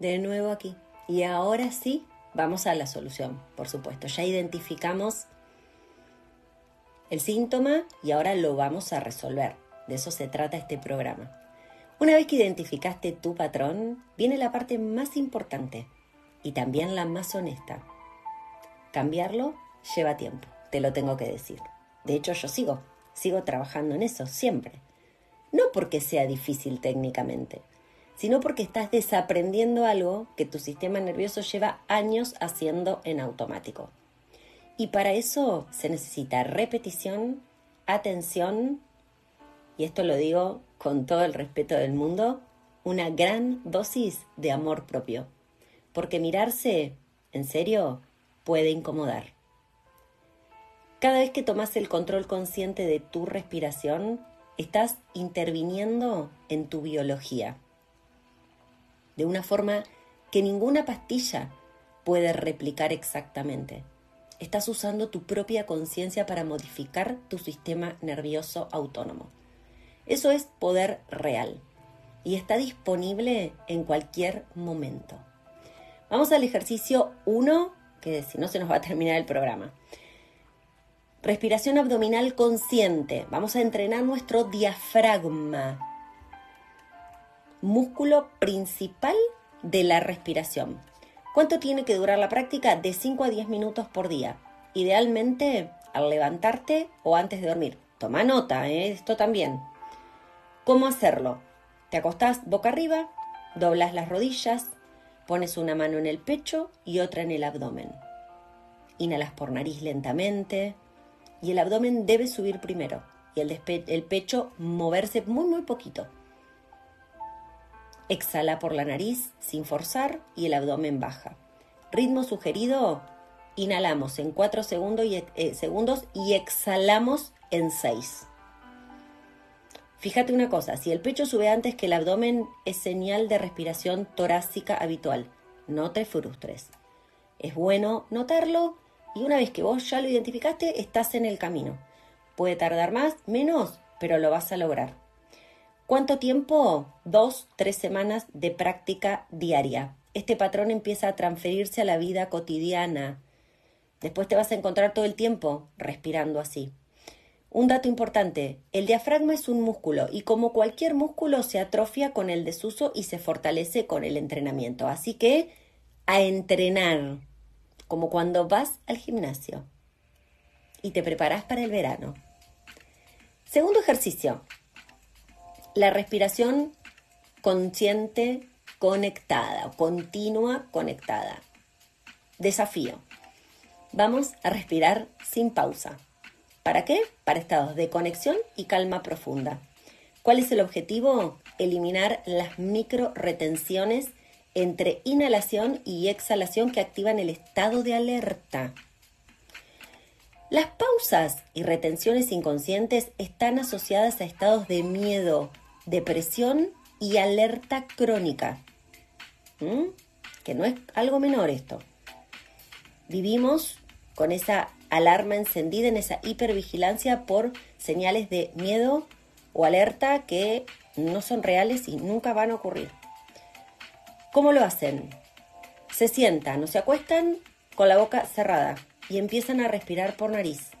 de nuevo aquí. Y ahora sí, vamos a la solución, por supuesto. Ya identificamos el síntoma y ahora lo vamos a resolver. De eso se trata este programa. Una vez que identificaste tu patrón, viene la parte más importante y también la más honesta. Cambiarlo lleva tiempo, te lo tengo que decir. De hecho, yo sigo trabajando en eso, siempre. No porque sea difícil técnicamente, sino porque estás desaprendiendo algo que tu sistema nervioso lleva años haciendo en automático. Y para eso se necesita repetición, atención, y esto lo digo con todo el respeto del mundo, una gran dosis de amor propio. Porque mirarse, en serio, puede incomodar. Cada vez que tomas el control consciente de tu respiración, estás interviniendo en tu biología. De una forma que ninguna pastilla puede replicar exactamente. Estás usando tu propia conciencia para modificar tu sistema nervioso autónomo. Eso es poder real y está disponible en cualquier momento. Vamos al ejercicio 1, que si no se nos va a terminar el programa. Respiración abdominal consciente. Vamos a entrenar nuestro diafragma, músculo principal de la respiración. ¿Cuánto tiene que durar la práctica? De 5 a 10 minutos por día. Idealmente al levantarte o antes de dormir. Toma nota, esto también. ¿Cómo hacerlo? Te acostás boca arriba, doblas las rodillas, pones una mano en el pecho y otra en el abdomen. Inhalas por nariz lentamente y el abdomen debe subir primero y el pecho moverse muy muy poquito. Exhala por la nariz sin forzar y el abdomen baja. Ritmo sugerido, inhalamos en 4 segundos y exhalamos en 6. Fíjate una cosa, si el pecho sube antes que el abdomen es señal de respiración torácica habitual. No te frustres. Es bueno notarlo y una vez que vos ya lo identificaste, estás en el camino. Puede tardar más, menos, pero lo vas a lograr. ¿Cuánto tiempo? 2-3 semanas de práctica diaria. Este patrón empieza a transferirse a la vida cotidiana. Después te vas a encontrar todo el tiempo respirando así. Un dato importante, el diafragma es un músculo y como cualquier músculo se atrofia con el desuso y se fortalece con el entrenamiento. Así que a entrenar, como cuando vas al gimnasio y te preparas para el verano. Segundo ejercicio, la respiración consciente conectada, continua conectada. Desafío, vamos a respirar sin pausa. ¿Para qué? Para estados de conexión y calma profunda. ¿Cuál es el objetivo? Eliminar las micro retenciones entre inhalación y exhalación que activan el estado de alerta. Las pausas y retenciones inconscientes están asociadas a estados de miedo, depresión y alerta crónica. Que no es algo menor esto. Vivimos con esa alarma encendida, en esa hipervigilancia por señales de miedo o alerta que no son reales y nunca van a ocurrir. ¿Cómo lo hacen? Se sientan o se acuestan con la boca cerrada y empiezan a respirar por nariz.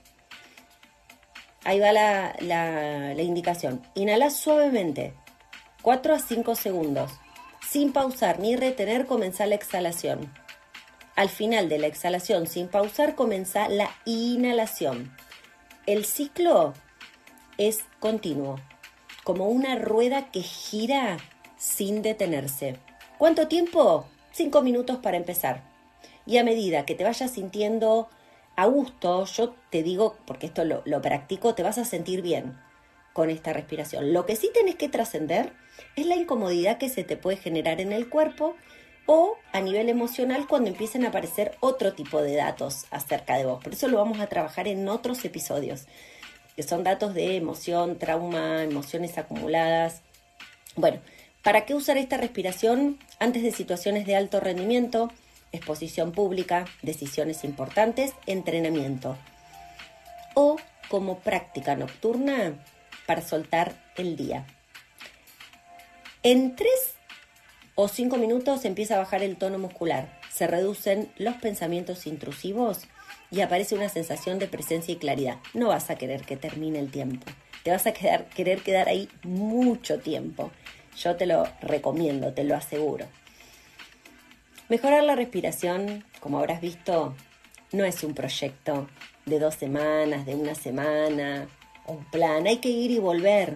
Ahí va la indicación. Inhala suavemente, 4 a 5 segundos. Sin pausar ni retener, comenzá la exhalación. Al final de la exhalación, sin pausar, comienza la inhalación. El ciclo es continuo, como una rueda que gira sin detenerse. ¿Cuánto tiempo? 5 minutos para empezar. Y a medida que te vayas sintiendo a gusto, yo te digo, porque esto lo practico, te vas a sentir bien con esta respiración. Lo que sí tenés que trascender es la incomodidad que se te puede generar en el cuerpo o a nivel emocional cuando empiecen a aparecer otro tipo de datos acerca de vos. Por eso lo vamos a trabajar en otros episodios, que son datos de emoción, trauma, emociones acumuladas. Bueno, ¿para qué usar esta respiración antes de situaciones de alto rendimiento, exposición pública, decisiones importantes, entrenamiento? O como práctica nocturna para soltar el día. En 3 o 5 minutos empieza a bajar el tono muscular, se reducen los pensamientos intrusivos y aparece una sensación de presencia y claridad. No vas a querer que termine el tiempo, te vas a querer quedar ahí mucho tiempo. Yo te lo recomiendo, te lo aseguro. Mejorar la respiración, como habrás visto, no es un proyecto de 2 semanas, de 1 semana, un plan. Hay que ir y volver,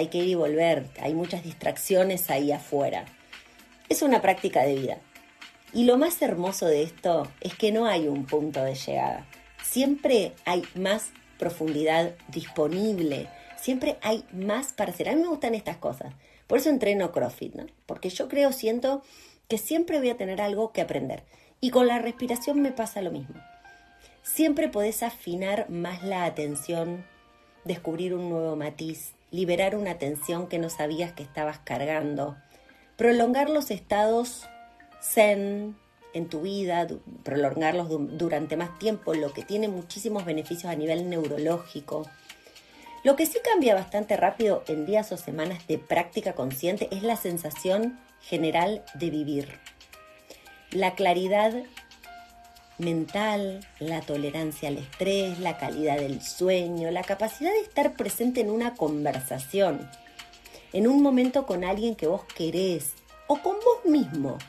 hay muchas distracciones ahí afuera. Es una práctica de vida. Y lo más hermoso de esto es que no hay un punto de llegada. Siempre hay más profundidad disponible. Siempre hay más para hacer. A mí me gustan estas cosas. Por eso entreno CrossFit, ¿no? Porque yo siento que siempre voy a tener algo que aprender. Y con la respiración me pasa lo mismo. Siempre podés afinar más la atención, descubrir un nuevo matiz, liberar una tensión que no sabías que estabas cargando, prolongar los estados zen en tu vida, prolongarlos durante más tiempo, lo que tiene muchísimos beneficios a nivel neurológico. Lo que sí cambia bastante rápido en días o semanas de práctica consciente es la sensación general de vivir. La claridad mental, la tolerancia al estrés, la calidad del sueño, la capacidad de estar presente en una conversación, en un momento con alguien que vos querés o con vos mismo.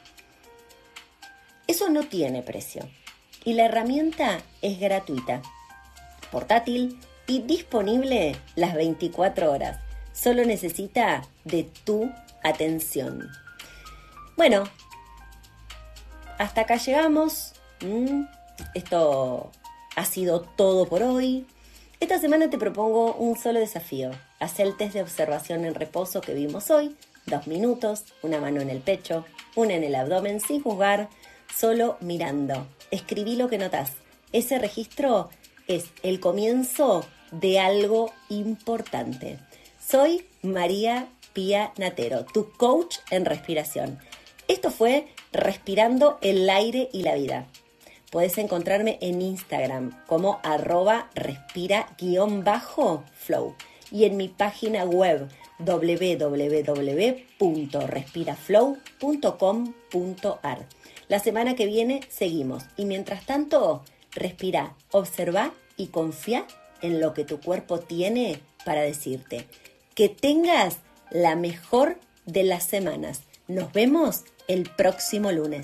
Eso no tiene precio y la herramienta es gratuita, portátil y disponible las 24 horas. Solo necesita de tu atención. Bueno, hasta acá llegamos. Esto ha sido todo por hoy. Esta semana te propongo un solo desafío. Haz el test de observación en reposo que vimos hoy. 2 minutos, una mano en el pecho, una en el abdomen, sin juzgar, solo mirando. Escribí lo que notás. Ese registro es el comienzo de algo importante. Soy María Pía Natero, tu coach en respiración. Esto fue Respirando el aire y la vida. Puedes encontrarme en Instagram como @respira_flow y en mi página web www.respiraflow.com.ar. La semana que viene seguimos y mientras tanto, respira, observa y confía en lo que tu cuerpo tiene para decirte. Que tengas la mejor de las semanas. Nos vemos el próximo lunes.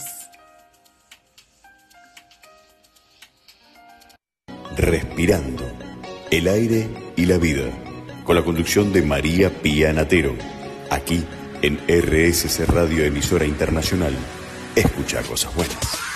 Respirando el aire y la vida, con la conducción de María Pía Natero, aquí en RSC Radio, emisora internacional. Escucha cosas buenas.